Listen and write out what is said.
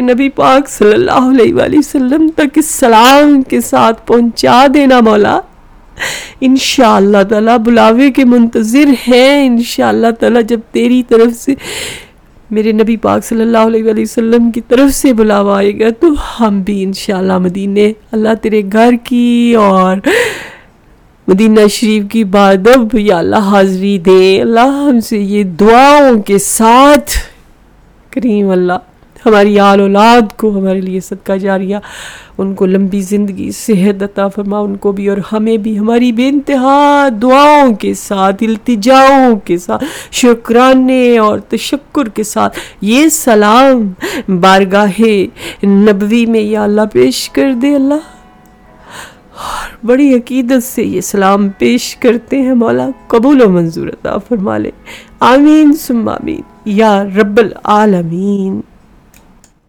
नबी पाक सल्लल्लाहु अलैहि वसल्लम तक इस सलाम के साथ पहुंचा देना मौला। इंशाअल्लाह ताला बुलावे के मुंतज़िर हैं। इंशाअल्लाह ताला जब तेरी तरफ से, मेरे नबी पाक सल्लल्लाहु अलैहि वसल्लम की तरफ से बुलावा आएगा तो हम भी इंशाअल्लाह मदीने, अल्लाह तेरे घर की और मदीना शरीफ की बादब या अल्लाह हाज़री दे। अल्लाह हमसे ये दुआओं के साथ करीम अल्लाह हमारी आल औलाद को हमारे लिए सदका जारिया, उनको लंबी ज़िंदगी सेहत अता फरमा, उनको भी और हमें भी, हमारी बेइंतहा दुआओं के साथ, इल्तिजाओं के साथ, शुक्राने और तशक्कुर के साथ ये सलाम बारगाहे नबवी में या अल्लाह पेश कर दे। अल्लाह और बड़ी अकीदत से ये सलाम पेश करते हैं मौला, कबूल व मंजूर अता फरमा ले। आमीन सुम्मा आमीन या रब्बल आलमीन।